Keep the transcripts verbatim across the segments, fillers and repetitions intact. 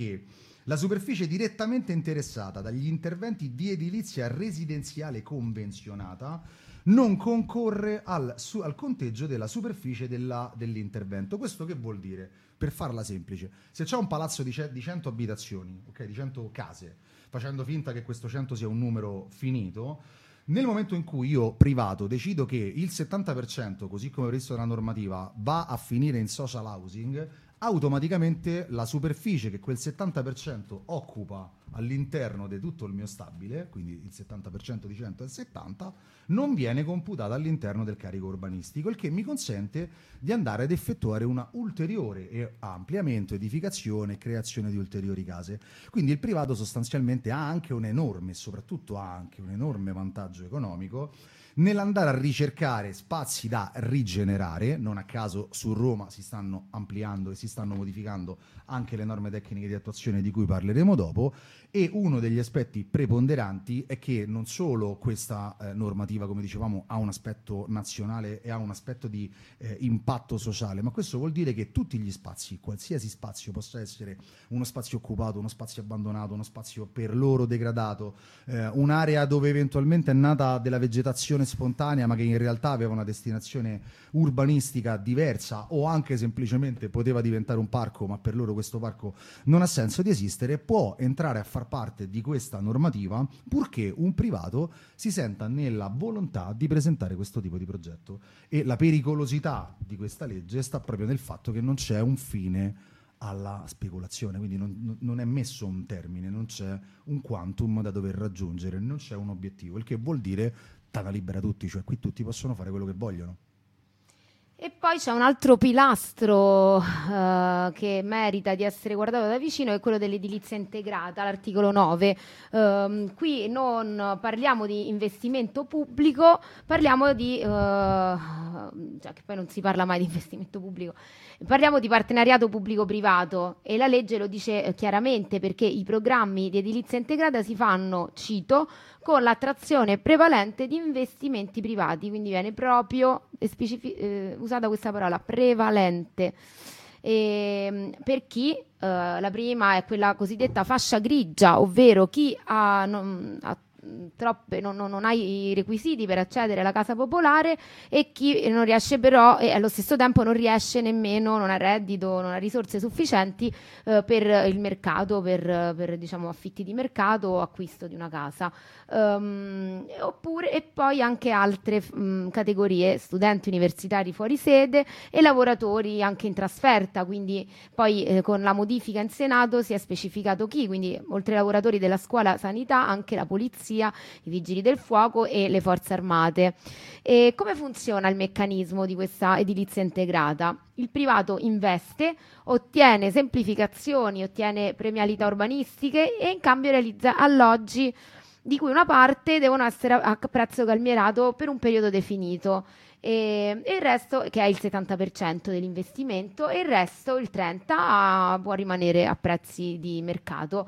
che la superficie direttamente interessata dagli interventi di edilizia residenziale convenzionata non concorre al, su, al conteggio della superficie della, dell'intervento. Questo che vuol dire? Per farla semplice, se c'è un palazzo di, ce- di cento abitazioni, ok, di cento case, facendo finta che questo cento sia un numero finito, nel momento in cui io privato decido che il settanta per cento, così come previsto dalla normativa, va a finire in social housing, automaticamente la superficie che quel settanta per cento occupa all'interno di tutto il mio stabile, quindi il settanta per cento di cento è il settanta per cento, non viene computata all'interno del carico urbanistico, il che mi consente di andare ad effettuare una ulteriore ampliamento, edificazione e creazione di ulteriori case. Quindi il privato sostanzialmente ha anche un enorme, e soprattutto ha anche un enorme vantaggio economico nell'andare a ricercare spazi da rigenerare. Non a caso su Roma si stanno ampliando e si stanno modificando anche le norme tecniche di attuazione di cui parleremo dopo, e uno degli aspetti preponderanti è che non solo questa eh, normativa, come dicevamo, ha un aspetto nazionale e ha un aspetto di eh, impatto sociale, ma questo vuol dire che tutti gli spazi, qualsiasi spazio, possa essere uno spazio occupato, uno spazio abbandonato, uno spazio per loro degradato, eh, un'area dove eventualmente è nata della vegetazione spontanea ma che in realtà aveva una destinazione urbanistica diversa, o anche semplicemente poteva diventare un parco ma per loro questo parco non ha senso di esistere, può entrare a far parte di questa normativa purché un privato si senta nella volontà di presentare questo tipo di progetto. E la pericolosità di questa legge sta proprio nel fatto che non c'è un fine alla speculazione, quindi non, non è messo un termine, non c'è un quantum da dover raggiungere, non c'è un obiettivo, il che vuol dire tana libera tutti, cioè qui tutti possono fare quello che vogliono. E poi c'è un altro pilastro uh, che merita di essere guardato da vicino, è quello dell'edilizia integrata, l'articolo nove. Um, qui non parliamo di investimento pubblico, parliamo di, uh, cioè che poi non si parla mai di investimento pubblico, parliamo di partenariato pubblico-privato, e la legge lo dice chiaramente, perché i programmi di edilizia integrata si fanno, cito, con l'attrazione prevalente di investimenti privati, quindi viene proprio specifi- eh, usata questa parola, prevalente. E, per chi eh, la prima è quella cosiddetta fascia grigia, ovvero chi ha, non, ha troppe, non, non, non ha i requisiti per accedere alla casa popolare, e chi non riesce però, e allo stesso tempo non riesce nemmeno, non ha reddito, non ha risorse sufficienti eh, per il mercato, per, per diciamo affitti di mercato o acquisto di una casa. Um, oppure, e poi anche altre um, categorie, studenti universitari fuori sede e lavoratori anche in trasferta, quindi poi eh, con la modifica in Senato si è specificato chi, quindi oltre ai lavoratori della scuola sanità anche la polizia, i vigili del fuoco e le forze armate. E come funziona il meccanismo di questa edilizia integrata? Il privato investe, ottiene semplificazioni, ottiene premialità urbanistiche e in cambio realizza alloggi di cui una parte devono essere a prezzo calmierato per un periodo definito, e, e il resto, che è il settanta per cento dell'investimento, e il resto, il trenta per cento, può rimanere a prezzi di mercato.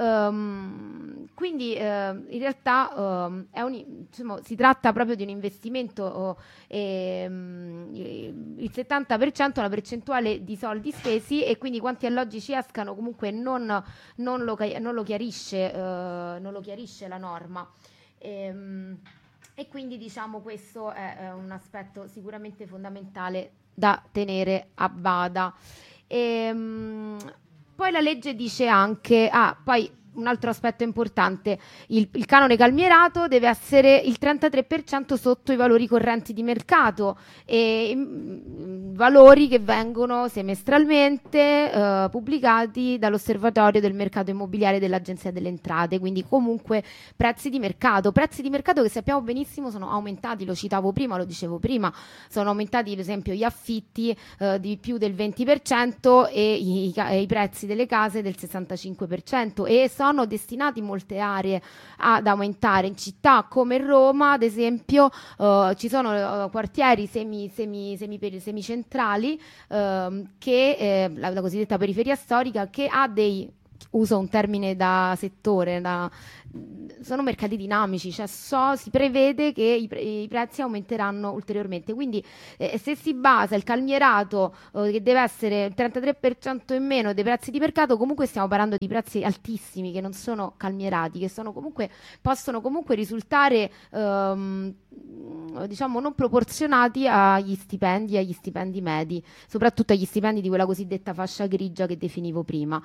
Um, quindi uh, in realtà um, è un, diciamo, si tratta proprio di un investimento, oh, e, um, il settanta per cento è una percentuale di soldi spesi, e quindi quanti alloggi ci escano comunque non, non, lo, non, lo, chiarisce, uh, non lo chiarisce la norma. E, um, e quindi diciamo questo è, è un aspetto sicuramente fondamentale da tenere a bada. E, um, poi la legge dice anche, ah, poi un altro aspetto importante, il, il canone calmierato deve essere il trentatré per cento sotto i valori correnti di mercato, e mh, valori che vengono semestralmente eh, pubblicati dall'Osservatorio del mercato immobiliare dell'Agenzia delle Entrate, quindi comunque prezzi di mercato, prezzi di mercato che sappiamo benissimo sono aumentati, lo citavo prima, lo dicevo prima, sono aumentati ad esempio gli affitti eh, di più del venti per cento e i, i, i prezzi delle case del sessantacinque per cento, e sono destinati in molte aree ad aumentare. In città come Roma, ad esempio, uh, ci sono uh, quartieri semi, semi, semi, semicentrali, uh, che eh, la, la cosiddetta periferia storica, che ha dei uso un termine da settore, da, sono mercati dinamici, cioè so, si prevede che i, pre- i prezzi aumenteranno ulteriormente, quindi eh, se si basa il calmierato eh, che deve essere il trentatré per cento in meno dei prezzi di mercato, comunque stiamo parlando di prezzi altissimi che non sono calmierati, che sono comunque, possono comunque risultare ehm, diciamo non proporzionati agli stipendi, agli stipendi medi, soprattutto agli stipendi di quella cosiddetta fascia grigia che definivo prima.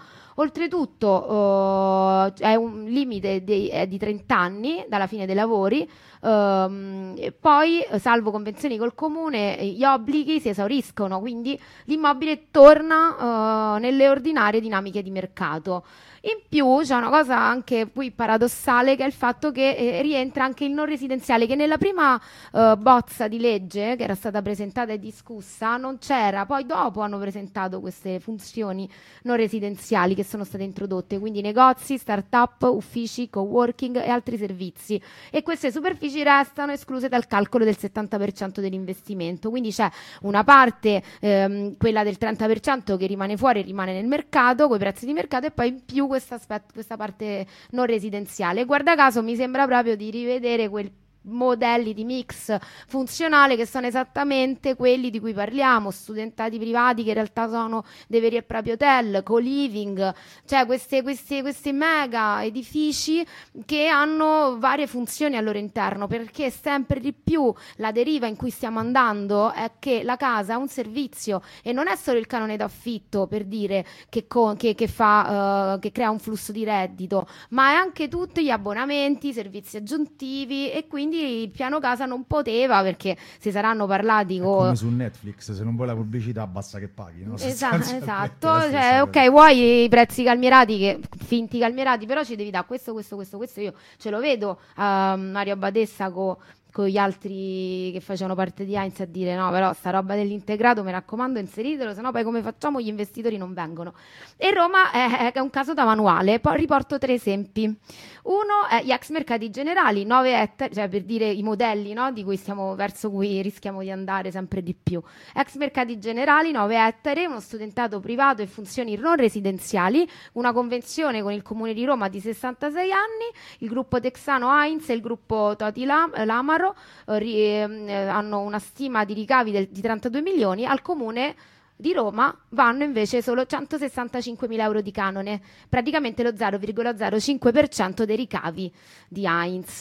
Oltretutto eh, è un limite di, è di trenta anni dalla fine dei lavori, ehm, e poi salvo convenzioni col comune gli obblighi si esauriscono, quindi l'immobile torna eh, nelle ordinarie dinamiche di mercato. In più c'è una cosa anche qui paradossale, che è il fatto che eh, rientra anche il non residenziale, che nella prima eh, bozza di legge che era stata presentata e discussa non c'era, poi dopo hanno presentato queste funzioni non residenziali che sono state introdotte, quindi negozi, start-up, uffici, co-working e altri servizi, e queste superfici restano escluse dal calcolo del settanta per cento dell'investimento, quindi c'è una parte, ehm, quella del trenta per cento che rimane fuori, rimane nel mercato, coi prezzi di mercato, e poi in più questa, aspetto, questa parte non residenziale. Guarda caso mi sembra proprio di rivedere quel modelli di mix funzionale che sono esattamente quelli di cui parliamo, studentati privati che in realtà sono dei veri e propri hotel, co-living, cioè queste, queste, questi mega edifici che hanno varie funzioni al loro interno, perché sempre di più la deriva in cui stiamo andando è che la casa è un servizio e non è solo il canone d'affitto, per dire, che, co- che, che, fa, uh, che crea un flusso di reddito, ma è anche tutti gli abbonamenti, i servizi aggiuntivi, e quindi il piano casa non poteva, perché si saranno parlati con... come su Netflix, se non vuoi la pubblicità basta che paghi, no? Esatto, esatto. Cioè, ok, vuoi i prezzi calmierati, che finti calmierati, però ci devi dare questo, questo, questo, questo. Io ce lo vedo a uh, Mario Badessa con con gli altri che facevano parte di Heinz a dire no, però sta roba dell'integrato mi raccomando inseritelo, sennò poi come facciamo, gli investitori non vengono. E Roma è, è un caso da manuale. Poi riporto tre esempi. Uno è gli ex mercati generali, nove ettari, cioè per dire i modelli, no, di cui stiamo, verso cui rischiamo di andare sempre di più. Ex mercati generali, nove ettari, uno studentato privato e funzioni non residenziali, una convenzione con il Comune di Roma di sessantasei anni, il gruppo texano Heinz e il gruppo Toti Lam- Lamaro eh, ri- eh, hanno una stima di ricavi del, di trentadue milioni, al Comune di Roma vanno invece solo centosessantacinquemila euro di canone, praticamente lo zero virgola zero cinque per cento dei ricavi di Heinz.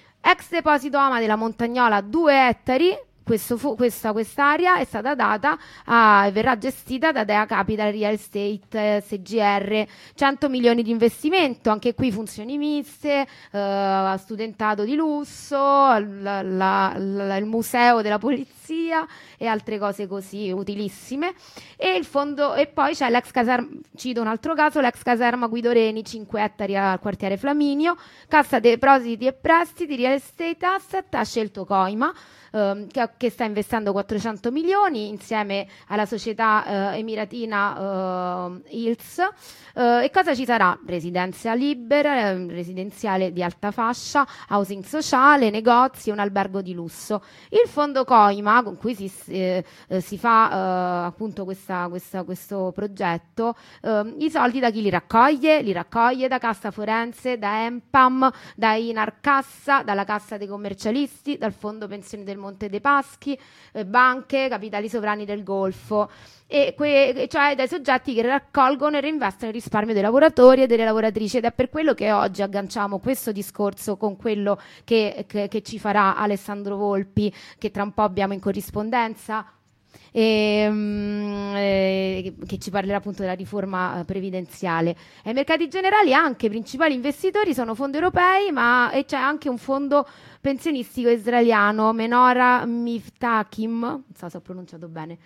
Ex deposito Ama della Montagnola, due ettari. Questo fu, questa quest'area è stata data a, e verrà gestita da Dea Capital Real Estate eh, S G R, cento milioni di investimento, anche qui funzioni miste, eh, studentato di lusso, la, la, la, il museo della polizia e altre cose così utilissime. E il fondo, e poi c'è l'ex caserma, cito un altro caso, l'ex caserma Guido Reni, cinque ettari al quartiere Flaminio, Cassa Depositi e Prestiti Real Estate Asset ha scelto Coima, Uh, che, che sta investendo quattrocento milioni insieme alla società uh, emiratina uh, I L S. Uh, e cosa ci sarà? Residenza libera, eh, residenziale di alta fascia, housing sociale, negozi e un albergo di lusso. Il fondo Coima, con cui si, eh, eh, si fa uh, appunto questa, questa, questo progetto, uh, i soldi da chi li raccoglie? Li raccoglie da Cassa Forense, da Empam, da Inar Cassa, dalla Cassa dei Commercialisti, dal Fondo Pensioni del Monte dei Paschi, eh, banche, capitali sovrani del Golfo, e que- cioè dai soggetti che raccolgono e reinvestono il risparmio dei lavoratori e delle lavoratrici, ed è per quello che oggi agganciamo questo discorso con quello che, che, che ci farà Alessandro Volpi, che tra un po' abbiamo in corrispondenza. E, um, eh, che ci parlerà appunto della riforma eh, previdenziale. E ai mercati generali anche i principali investitori sono fondi europei, ma e c'è anche un fondo pensionistico israeliano, Menora Miftakim, non so se ho pronunciato bene.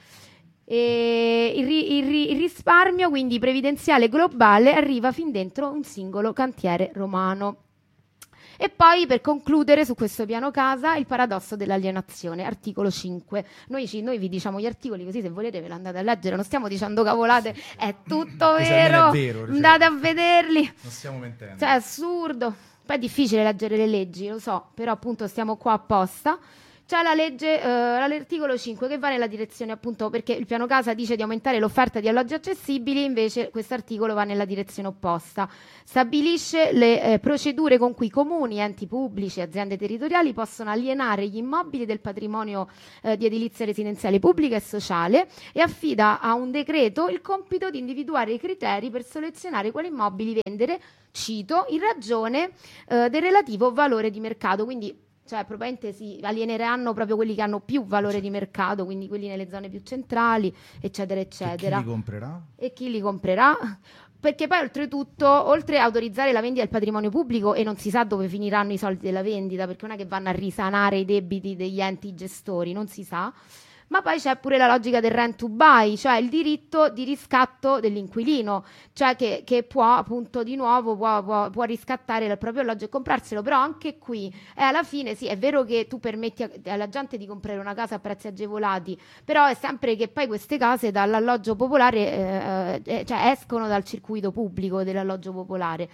E il, ri, il, ri, il risparmio quindi previdenziale globale arriva fin dentro un singolo cantiere romano. E poi, per concludere su questo piano casa, il paradosso dell'alienazione, articolo cinque. Noi, ci, noi vi diciamo gli articoli, così se volete ve lo andate a leggere, non stiamo dicendo cavolate, è tutto vero, è vero, andate a vederli. Non stiamo mentendo. Cioè, è assurdo. Poi è difficile leggere le leggi, lo so, però appunto stiamo qua apposta. c'è la legge, eh, l'articolo cinque che va nella direzione, appunto, perché il piano casa dice di aumentare l'offerta di alloggi accessibili, invece questo articolo va nella direzione opposta. Stabilisce le eh, procedure con cui comuni, enti pubblici e aziende territoriali possono alienare gli immobili del patrimonio eh, di edilizia residenziale pubblica e sociale, e affida a un decreto il compito di individuare i criteri per selezionare quali immobili vendere, cito, in ragione eh, del relativo valore di mercato. Quindi, cioè, probabilmente si alieneranno proprio quelli che hanno più valore di mercato, quindi quelli nelle zone più centrali, eccetera, eccetera. E chi li comprerà? E chi li comprerà? Perché poi oltretutto, oltre a autorizzare la vendita del patrimonio pubblico, e non si sa dove finiranno i soldi della vendita, perché non è che vanno a risanare i debiti degli enti gestori, non si sa, ma poi c'è pure la logica del rent to buy, cioè il diritto di riscatto dell'inquilino, cioè che, che può appunto di nuovo può, può, può riscattare il proprio alloggio e comprarselo. Però anche qui eh, alla fine sì, è vero che tu permetti a, alla gente di comprare una casa a prezzi agevolati, però è sempre che poi queste case dall'alloggio popolare eh, eh, cioè escono dal circuito pubblico dell'alloggio popolare,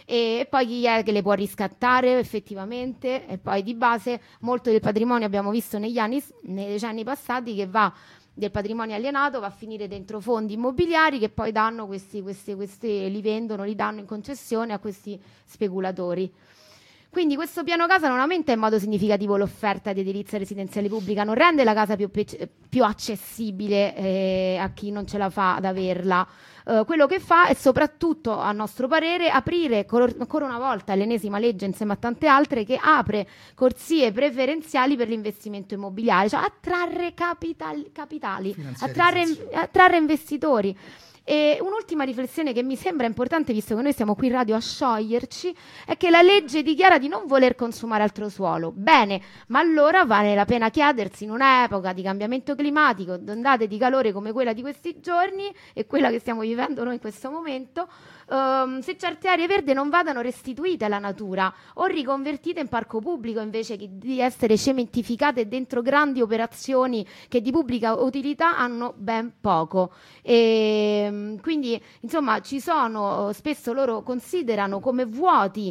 e poi chi è che le può riscattare effettivamente? E poi di base molto del patrimonio, abbiamo visto negli anni, nei decenni passati, che va del patrimonio alienato va a finire dentro fondi immobiliari che poi danno questi, questi, questi li vendono, li danno in concessione a questi speculatori. Quindi questo piano casa non aumenta in modo significativo l'offerta di edilizia residenziale pubblica, non rende la casa più, più accessibile eh, a chi non ce la fa ad averla. Uh, quello che fa è soprattutto, a nostro parere, aprire cor- ancora una volta l'ennesima legge, insieme a tante altre, che apre corsie preferenziali per l'investimento immobiliare, cioè attrarre capital- capitali, attrarre, attrarre investitori. E un'ultima riflessione che mi sembra importante, visto che noi siamo qui in radio a scioglierci, è che la legge dichiara di non voler consumare altro suolo. Bene, ma allora vale la pena chiedersi, in un'epoca di cambiamento climatico, d'ondate di calore come quella di questi giorni e quella che stiamo vivendo noi in questo momento, um, se certe aree verdi non vadano restituite alla natura o riconvertite in parco pubblico, invece che di essere cementificate dentro grandi operazioni che di pubblica utilità hanno ben poco. E quindi insomma ci sono, spesso loro considerano come vuoti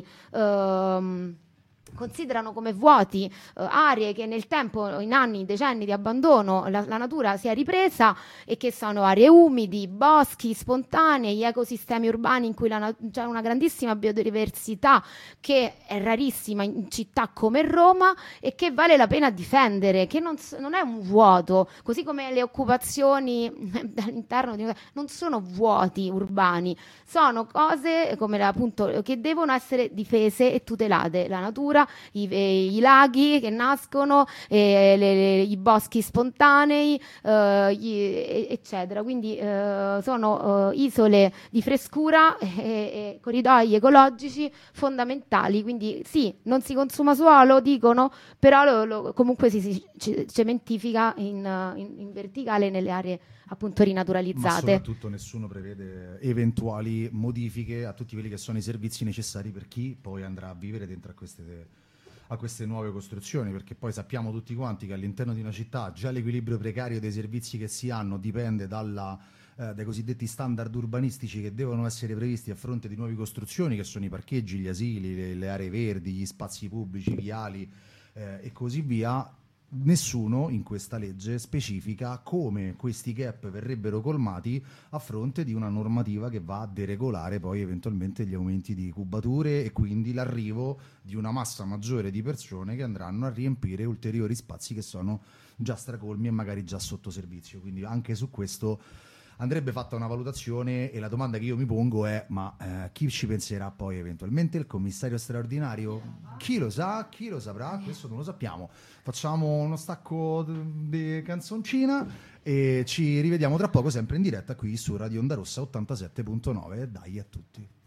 ehm, considerano come vuoti eh, aree che nel tempo, in anni, decenni di abbandono, la, la natura si è ripresa, e che sono aree umidi, boschi spontanei, ecosistemi urbani in cui la, c'è una grandissima biodiversità che è rarissima in città come Roma e che vale la pena difendere, che non, non è un vuoto, così come le occupazioni all'interno di, non sono vuoti urbani, sono cose come appunto che devono essere difese e tutelate, la natura, I, eh, i laghi che nascono, eh, le, le, i boschi spontanei, eh, gli, eccetera. Quindi eh, sono eh, isole di frescura e, e corridoi ecologici fondamentali. Quindi sì, non si consuma suolo, dicono, però lo, lo, comunque si, si cementifica in, in, in verticale nelle aree appunto rinaturalizzate. Ma soprattutto nessuno prevede eventuali modifiche a tutti quelli che sono i servizi necessari per chi poi andrà a vivere dentro a queste, a queste nuove costruzioni, perché poi sappiamo tutti quanti che all'interno di una città già l'equilibrio precario dei servizi che si hanno dipende dalla, eh, dai cosiddetti standard urbanistici che devono essere previsti a fronte di nuove costruzioni, che sono i parcheggi, gli asili, le, le aree verdi, gli spazi pubblici, viali eh, e così via. Nessuno in questa legge specifica come questi gap verrebbero colmati a fronte di una normativa che va a deregolare poi eventualmente gli aumenti di cubature e quindi l'arrivo di una massa maggiore di persone che andranno a riempire ulteriori spazi che sono già stracolmi e magari già sotto servizio. Quindi anche su questo andrebbe fatta una valutazione, e la domanda che io mi pongo è: ma eh, chi ci penserà poi eventualmente? Il commissario straordinario? Chi lo sa? Chi lo saprà? Questo non lo sappiamo. Facciamo uno stacco di canzoncina e ci rivediamo tra poco sempre in diretta qui su Radio Onda Rossa ottantasette virgola nove. Dai a tutti.